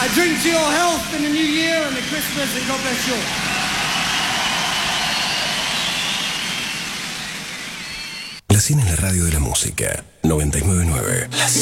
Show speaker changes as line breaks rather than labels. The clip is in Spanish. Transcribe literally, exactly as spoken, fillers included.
I drink to your health in the new year and the Christmas, and God bless you all.
La cien en la radio de la música, noventa y nueve punto nueve.